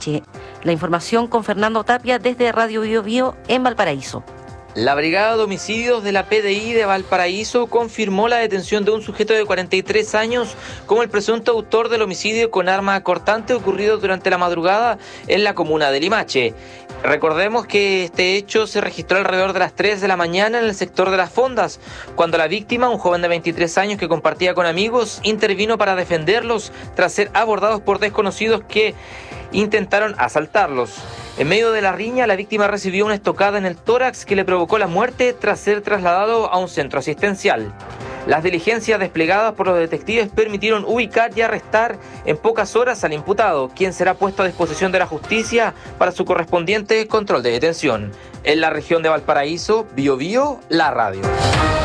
Limache. La información con Fernando Tapia desde Radio Bio Bio en Valparaíso. La Brigada de Homicidios de la PDI de Valparaíso confirmó la detención de un sujeto de 43 años como el presunto autor del homicidio con arma cortante ocurrido durante la madrugada en la comuna de Limache. Recordemos que este hecho se registró alrededor de las 3 de la mañana en el sector de Las Fondas, cuando la víctima, un joven de 23 años que compartía con amigos, intervino para defenderlos tras ser abordados por desconocidos que intentaron asaltarlos. En medio de la riña, la víctima recibió una estocada en el tórax que le provocó la muerte tras ser trasladado a un centro asistencial. Las diligencias desplegadas por los detectives permitieron ubicar y arrestar en pocas horas al imputado, quien será puesto a disposición de la justicia para su correspondiente control de detención. En la región de Valparaíso, Bio Bio, la radio.